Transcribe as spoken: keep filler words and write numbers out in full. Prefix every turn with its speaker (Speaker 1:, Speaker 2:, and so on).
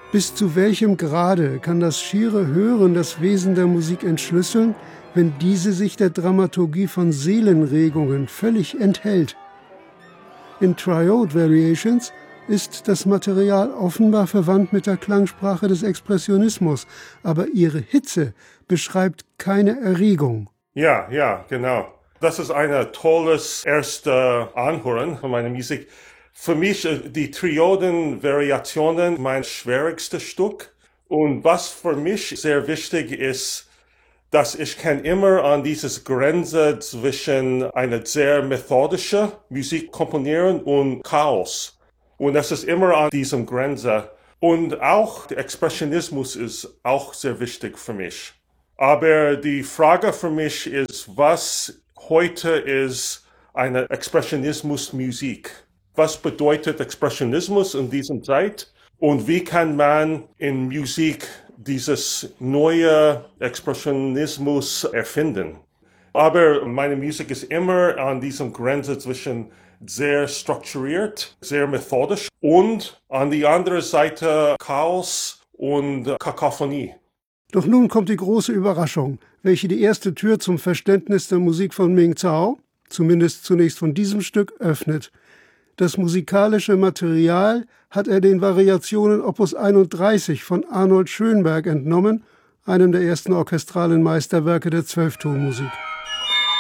Speaker 1: Bis zu welchem Grade kann das schiere Hören das Wesen der Musik entschlüsseln, wenn diese sich der Dramaturgie von Seelenregungen völlig enthält? In Triode Variations ist das Material offenbar verwandt mit der Klangsprache des Expressionismus, aber ihre Hitze beschreibt keine Erregung.
Speaker 2: Ja, ja, genau. Das ist ein tolles erste Anhören von meiner Musik. Für mich die Trioden-Variationen mein schwierigstes Stück. Und was für mich sehr wichtig ist, dass ich kann immer an dieses Grenze zwischen einer sehr methodische Musik komponieren und Chaos. Und das ist immer an diesem Grenze. Und auch der Expressionismus ist auch sehr wichtig für mich. Aber die Frage für mich ist, was heute ist eine Expressionismus-Musik? Was bedeutet Expressionismus in dieser Zeit? Und wie kann man in Musik dieses neue Expressionismus erfinden? Aber meine Musik ist immer an diesem Grenze zwischen sehr strukturiert, sehr methodisch und an die andere Seite Chaos und Kakophonie.
Speaker 1: Doch nun kommt die große Überraschung, welche die erste Tür zum Verständnis der Musik von Ming Zhao, zumindest zunächst von diesem Stück, öffnet. Das musikalische Material hat er den Variationen Opus einunddreißig von Arnold Schönberg entnommen, einem der ersten orchestralen Meisterwerke der Zwölftonmusik.